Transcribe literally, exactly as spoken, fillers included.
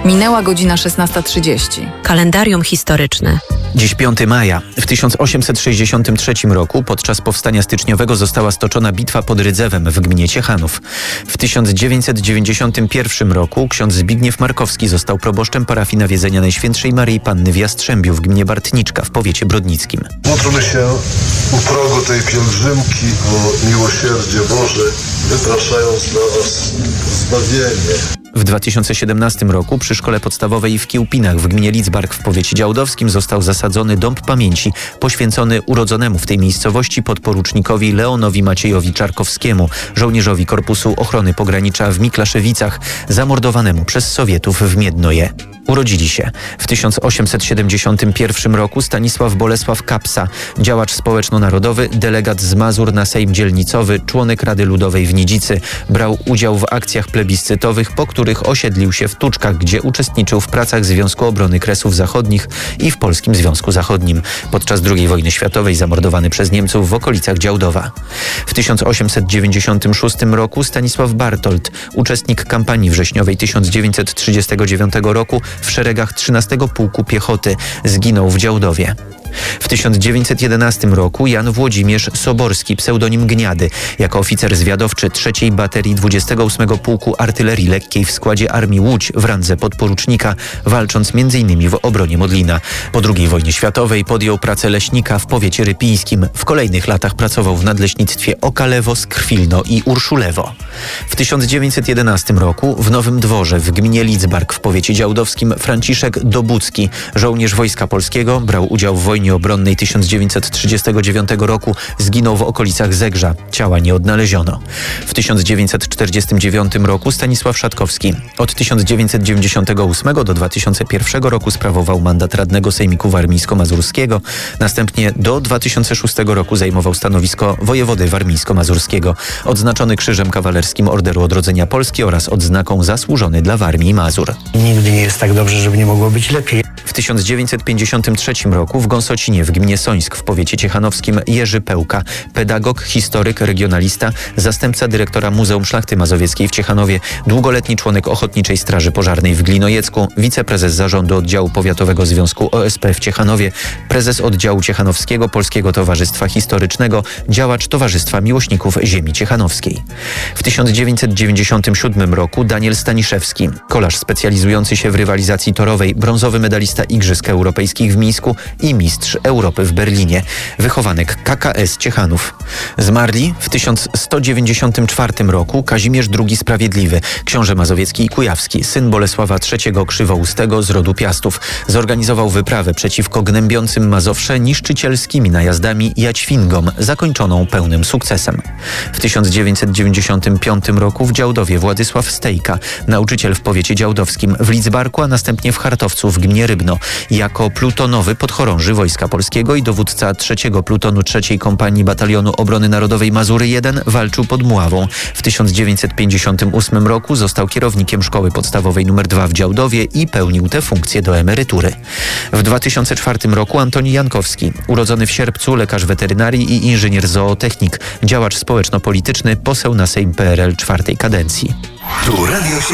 Minęła godzina szesnasta trzydzieści. Kalendarium historyczne. Dziś piątego maja. W tysiąc osiemset sześćdziesiątym trzecim roku podczas powstania styczniowego została stoczona bitwa pod Rydzewem w gminie Ciechanów. W tysiąc dziewięćset dziewięćdziesiątym pierwszym roku ksiądz Zbigniew Markowski został proboszczem parafii Nawiedzenia Najświętszej Maryi Panny w Jastrzębiu w gminie Bartniczka w powiecie brodnickim. Módlmy się u progu tej pielgrzymki o miłosierdzie Boże, wypraszając dla nas zbawienie. W dwa tysiące siedemnastym roku przy szkole podstawowej w Kiełpinach w gminie Lidzbark w powiecie działdowskim został zasadzony dąb pamięci poświęcony urodzonemu w tej miejscowości podporucznikowi Leonowi Maciejowi Czarkowskiemu, żołnierzowi Korpusu Ochrony Pogranicza w Miklaszewicach, zamordowanemu przez Sowietów w Miednoje. Urodzili się w tysiąc osiemset siedemdziesiątym pierwszym roku Stanisław Bolesław Kapsa, działacz społeczno-narodowy, delegat z Mazur na Sejm Dzielnicowy, członek Rady Ludowej w Nidzicy. Brał udział w akcjach plebiscytowych, po których osiedlił się w Tuczkach, gdzie uczestniczył w pracach Związku Obrony Kresów Zachodnich i w Polskim Związku Zachodnim. Podczas drugiej wojny światowej zamordowany przez Niemców w okolicach Działdowa. W tysiąc osiemset dziewięćdziesiątym szóstym roku Stanisław Bartold, uczestnik kampanii wrześniowej tysiąc dziewięćset trzydziestego dziewiątego roku w szeregach trzynastego Pułku Piechoty, zginął w Działdowie. W tysiąc dziewięćset jedenastym roku Jan Włodzimierz Soborski, pseudonim Gniady, jako oficer zwiadowczy trzeciej Baterii dwudziestego ósmego Pułku Artylerii Lekkiej w składzie Armii Łódź w randze podporucznika, walcząc między innymi w obronie Modlina. Po drugiej wojnie światowej podjął pracę leśnika w powiecie rypińskim. W kolejnych latach pracował w nadleśnictwie Okalewo, Skrwilno i Urszulewo. W tysiąc dziewięćset jedenastym roku w Nowym Dworze w gminie Lidzbark w powiecie działdowskim Franciszek Dobucki, żołnierz Wojska Polskiego, brał udział w wojnie obronnej tysiąc dziewięćset trzydziestego dziewiątego roku, zginął w okolicach Zegrza. Ciała nie odnaleziono. W tysiąc dziewięćset czterdziestym dziewiątym roku Stanisław Szatkowski. Od tysiąc dziewięćset dziewięćdziesiątego ósmego do dwa tysiące pierwszego roku sprawował mandat radnego Sejmiku Warmińsko-Mazurskiego. Następnie do dwa tysiące szóstego roku zajmował stanowisko wojewody warmińsko-mazurskiego. Odznaczony Krzyżem Kawalerskim Orderu Odrodzenia Polski oraz odznaką Zasłużony dla Warmii i Mazur. Nigdy nie jest tak dobrze, żeby nie mogło być lepiej. W tysiąc dziewięćset pięćdziesiątym trzecim roku w Gąsocinie w gminie Sońsk w powiecie ciechanowskim Jerzy Pełka, pedagog, historyk, regionalista, zastępca dyrektora Muzeum Szlachty Mazowieckiej w Ciechanowie, długoletni członek Ochotniczej Straży Pożarnej w Glinojecku, wiceprezes zarządu oddziału powiatowego Związku O S P w Ciechanowie, prezes oddziału ciechanowskiego Polskiego Towarzystwa Historycznego, działacz Towarzystwa Miłośników Ziemi Ciechanowskiej. W tysiąc dziewięćset dziewięćdziesiątym siódmym roku Daniel Staniszewski, kolarz specjalizujący się w rywalizacji torowej, brązowy medalista Igrzysk Europejskich w Mińsku i mistrz Europy w Berlinie, wychowanek K K S Ciechanów. Zmarli w tysiąc sto dziewięćdziesiątym czwartym roku Kazimierz drugi Sprawiedliwy, książę mazowiecki i kujawski, syn Bolesława trzeciego Krzywoustego z rodu Piastów. Zorganizował wyprawę przeciwko gnębiącym Mazowsze niszczycielskimi najazdami Jaćwingom, zakończoną pełnym sukcesem. W tysiąc dziewięćset dziewięćdziesiątym piątym roku w Działdowie Władysław Stejka, nauczyciel w powiecie działdowskim, w Lidzbarku, a następnie w Chartowcu w gminie Rybno, jako plutonowy podchorąży Wojska Polskiego i dowódca trzeciego plutonu trzeciej Kompanii Batalionu Obrony Narodowej Mazury jeden walczył pod Mławą. W tysiąc dziewięćset pięćdziesiątym ósmym roku został kierownikiem Szkoły Podstawowej numer dwa w Działdowie i pełnił tę funkcję do emerytury. W dwa tysiące czwartym roku Antoni Jankowski, urodzony w Sierpcu, lekarz weterynarii i inżynier zootechnik, działacz społeczno-polityczny, poseł na Sejm P R L czwartej kadencji. Tu Radio